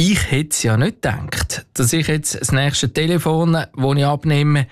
Ich hätte es ja nicht gedacht, dass ich jetzt das nächste Telefon, das ich abnehme,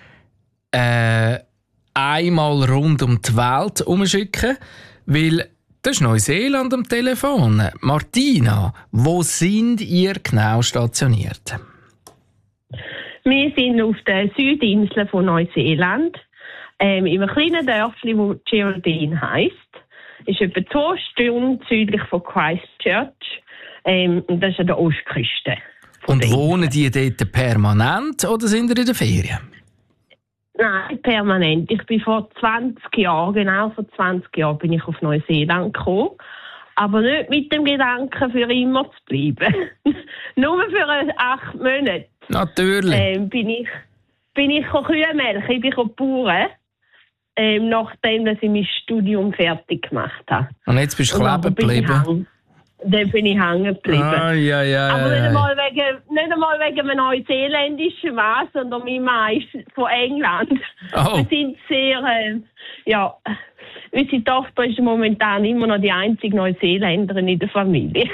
einmal rund um die Welt umschicke, weil das ist Neuseeland am Telefon. Martina, wo sind ihr genau stationiert? Wir sind auf der Südinsel von Neuseeland, in einem kleinen Dörfli, das Geraldine heisst. Es ist etwa 2 Stunden südlich von Christchurch. Und das ist an der Ostküste. Und wohnen die dort permanent oder sind ihr in den Ferien? Nein, permanent. Ich bin vor 20 Jahren, genau vor 20 Jahren, bin ich auf Neuseeland gekommen. Aber nicht mit dem Gedanken, für immer zu bleiben. Nur für 8 Monate. Natürlich. Bin ich Kühe melken, ich bin Bauern. Nachdem dass ich mein Studium fertig gemacht habe. Und jetzt bist du kleben geblieben? Dann bin ich hängen geblieben. Aber nicht einmal wegen einem neuseeländischen Mann, sondern mein Mann ist von England. Oh. Wir sind unsere Tochter ist momentan immer noch die einzige Neuseeländerin in der Familie.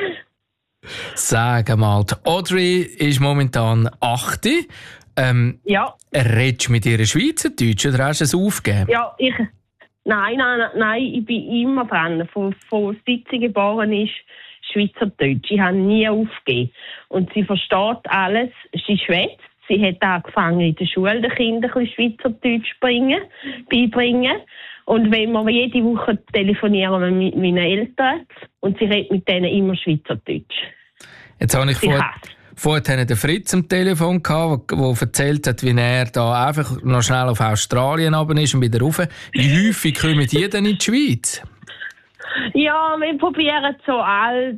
Sag mal, die Audrey ist momentan 8. Ja. Redest du mit ihr Schweizerdeutsch oder hast du es aufgegeben? Ja, Nein, ich bin immer dran. Von seit sie geboren ist, Schweizerdeutsch. Ich habe nie aufgegeben. Und sie versteht alles. Sie schwätzt. Sie hat angefangen in der Schule den Kindern ein bisschen Schweizerdeutsch beibringen. Und wenn wir jede Woche telefonieren wir mit meinen Eltern und sie redet mit denen immer Schweizerdeutsch. Jetzt habe ich vorhin den Fritz am Telefon gehabt, der erzählt hat, wie er da einfach noch schnell auf Australien runter ist und wieder rauf. Wie häufig kommen die denn in die Schweiz? Ja, wir probieren so alle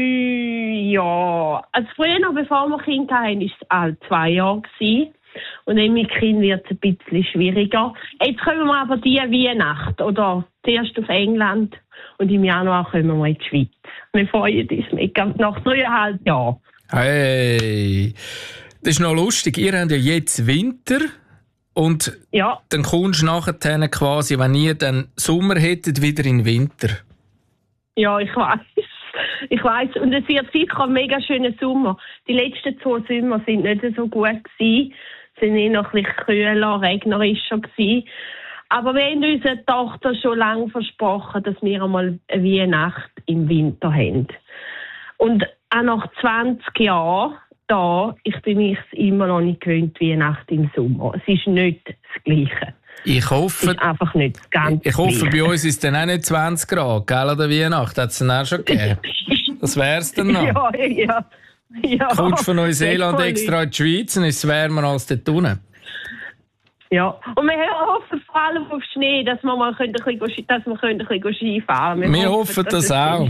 3 Jahre. Also früher noch, bevor wir Kinder hatten, war es alle 2 Jahre gewesen. Und dann mit Kind wird es ein bisschen schwieriger. Jetzt kommen wir aber die Weihnacht oder zuerst auf England und im Januar kommen wir in die Schweiz. Wir freuen uns mega nach 3,5 Jahren. Hey, das ist noch lustig. Ihr habt ja jetzt Winter und dann kommst du nachher quasi, wenn ihr dann Sommer hättet, wieder in den Winter. Ja, ich weiss. Und es wird sicher ein mega schöner Sommer. Die letzten 2 Sommer sind nicht so gut gewesen. Es sind eher noch ein bisschen kühler, regnerischer gewesen. Aber wir haben unserer Tochter schon lange versprochen, dass wir einmal eine Weihnacht im Winter haben. Und auch nach 20 Jahren ich bin mich immer noch nicht gewöhnt, Weihnacht im Sommer. Es ist nicht das Gleiche. Ich hoffe, es ist einfach nicht das Ganze. Ich hoffe, bei uns ist es dann auch nicht 20 Grad, gell, an der Weihnacht. Hat es dann auch schon gegeben. Das wär's dann noch. Ja. Kommst von Neuseeland extra in die Schweiz und ist es wärmer als dort unten. Ja, und wir hoffen vor allem auf Schnee, dass wir mal ein bisschen Skifahren können. Wir hoffen das auch.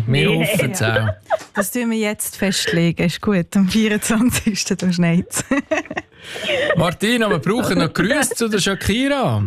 Das tun wir jetzt festlegen. Ist gut, am 24. da schneit. Martina, wir brauchen noch Grüße zu der Shakira.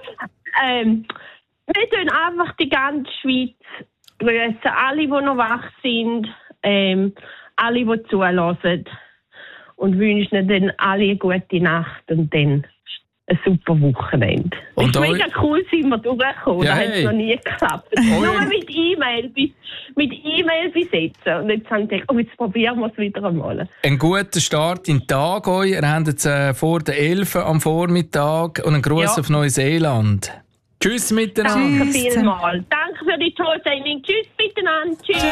Wir tun einfach die ganze Schweiz grüßen. Alle, die noch wach sind, alle, die zuhören. Und wünschen dann alle eine gute Nacht und dann ein super Wochenende. Es ist mega cool, sind wir durchgekommen. Ja, das hat noch nie geklappt. Nur mit E-Mail bis jetzt. Und jetzt haben wir gedacht, jetzt probieren wir es wieder einmal. Ein guter Start in den Tag. Ihr habt jetzt vor der 11 am Vormittag und einen Gruß auf Neuseeland. Tschüss miteinander. Danke vielmals. Danke für die tolle Sendung. Tschüss miteinander. Tschüss.